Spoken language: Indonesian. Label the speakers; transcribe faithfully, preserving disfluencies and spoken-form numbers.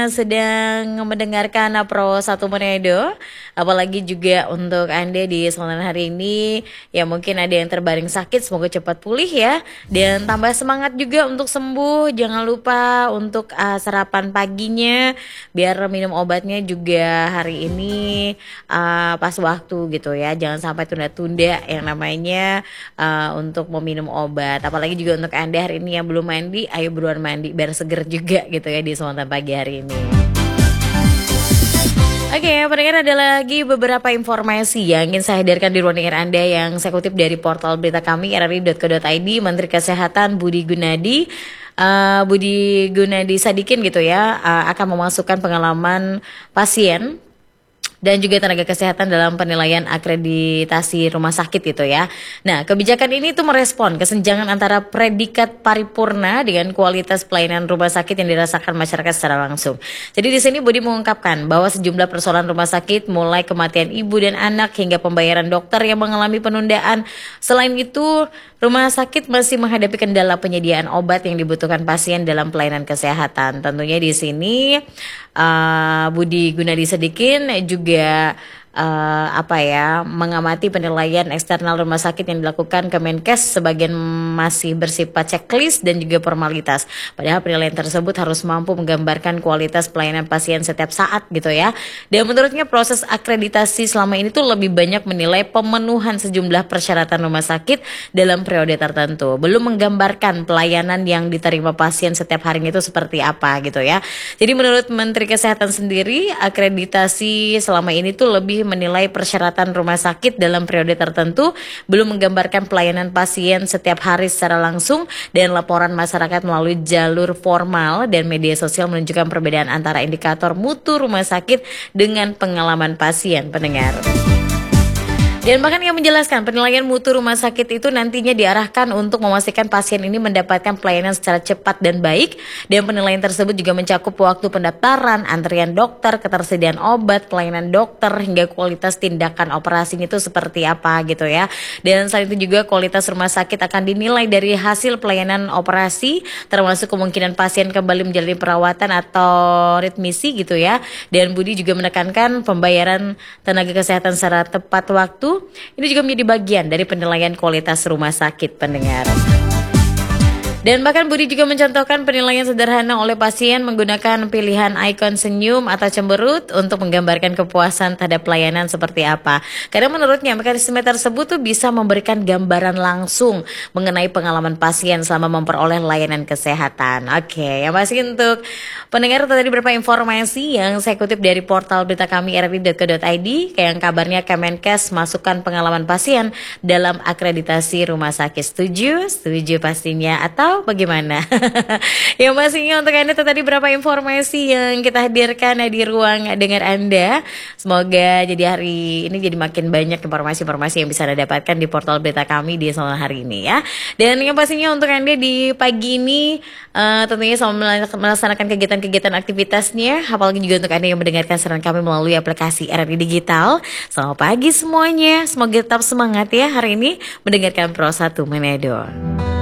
Speaker 1: sedang mendengarkan Pro satu Manado, apalagi juga untuk Anda di sore hari ini ya mungkin ada yang terbaring sakit, semoga cepat pulih ya, dan tambah semangat juga untuk sembuh. Jangan lupa untuk uh, sarapan paginya biar minum obatnya juga hari ini uh, pas waktu gitu ya, jangan sampai tunda-tunda yang namanya uh, untuk meminum obat. Apalagi juga untuk Anda hari ini yang belum mandi, ayo buruan mandi biar seger juga gitu ya di Semangat Pagi hari ini. Oke, okay, pendengar, ada lagi beberapa informasi yang ingin saya hadirkan di ruang dengar Anda yang saya kutip dari portal berita kami r r i dot co dot i d. Menteri Kesehatan Budi Gunadi uh, Budi Gunadi Sadikin gitu ya uh, akan memasukkan pengalaman pasien dan juga tenaga kesehatan dalam penilaian akreditasi rumah sakit gitu ya. Nah, kebijakan ini tuh merespon kesenjangan antara predikat paripurna dengan kualitas pelayanan rumah sakit yang dirasakan masyarakat secara langsung. Jadi di sini Budi mengungkapkan bahwa sejumlah persoalan rumah sakit mulai kematian ibu dan anak hingga pembayaran dokter yang mengalami penundaan. Selain itu, rumah sakit masih menghadapi kendala penyediaan obat yang dibutuhkan pasien dalam pelayanan kesehatan. Tentunya di sini uh, Budi Gunadi Sadikin juga Uh, apa ya mengamati penilaian eksternal rumah sakit yang dilakukan Kemenkes sebagian masih bersifat checklist dan juga formalitas. Padahal penilaian tersebut harus mampu menggambarkan kualitas pelayanan pasien setiap saat gitu ya. Dan menurutnya proses akreditasi selama ini tuh lebih banyak menilai pemenuhan sejumlah persyaratan rumah sakit dalam periode tertentu, belum menggambarkan pelayanan yang diterima pasien setiap harinya itu seperti apa gitu ya. Jadi menurut Menteri Kesehatan sendiri, akreditasi selama ini tuh lebih menilai persyaratan rumah sakit dalam periode tertentu, belum menggambarkan pelayanan pasien setiap hari secara langsung, dan laporan masyarakat melalui jalur formal dan media sosial menunjukkan perbedaan antara indikator mutu rumah sakit dengan pengalaman pasien, pendengar. Dan bahkan yang menjelaskan penilaian mutu rumah sakit itu nantinya diarahkan untuk memastikan pasien ini mendapatkan pelayanan secara cepat dan baik. Dan penilaian tersebut juga mencakup waktu pendaftaran, antrian dokter, ketersediaan obat, pelayanan dokter, hingga kualitas tindakan operasinya itu seperti apa gitu ya. Dan selain itu juga kualitas rumah sakit akan dinilai dari hasil pelayanan operasi, termasuk kemungkinan pasien kembali menjalani perawatan atau readmisi gitu ya. Dan Budi juga menekankan pembayaran tenaga kesehatan secara tepat waktu. Ini juga menjadi bagian dari penilaian kualitas rumah sakit, pendengar. Dan bahkan Budi juga mencontohkan penilaian sederhana oleh pasien menggunakan pilihan ikon senyum atau cemberut untuk menggambarkan kepuasan terhadap pelayanan seperti apa. Karena menurutnya mekanisme tersebut tuh bisa memberikan gambaran langsung mengenai pengalaman pasien selama memperoleh layanan kesehatan. Oke, yang pasti untuk pendengar tadi beberapa informasi yang saya kutip dari portal berita kami r r i dot co dot i d. Yang kabarnya Kemenkes masukkan pengalaman pasien dalam akreditasi rumah sakit. Setuju? Setuju pastinya. Atau bagaimana? Yang pastinya untuk Anda tadi berapa informasi yang kita hadirkan di ruang dengar Anda. Semoga jadi hari ini jadi makin banyak informasi-informasi yang bisa Anda dapatkan di portal berita kami di sore hari ini ya. Dan yang pastinya untuk Anda di pagi ini uh, tentunya sama melaksanakan kegiatan-kegiatan aktivitasnya. Apalagi juga untuk Anda yang mendengarkan siaran kami melalui aplikasi R R I Digital. Selamat pagi semuanya. Semoga tetap semangat ya hari ini mendengarkan Pro satu Manado.